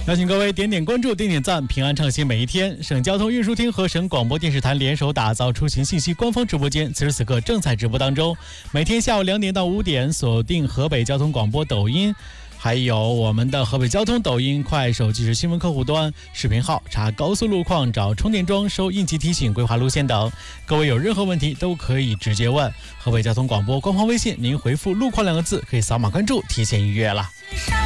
邀请各位点点关注，点点赞，平安畅行每一天。省交通运输厅和省广播电视台联手打造出行信息官方直播间，此时此刻正在直播当中。每天下午2点到5点，锁定河北交通广播抖音，还有我们的河北交通抖音、快手即时新闻客户端、视频号，查高速路况、找充电桩、收应急提醒、规划路线等。各位有任何问题都可以直接问。河北交通广播官方微信，您回复路况2个字，可以扫码关注，提前预约了。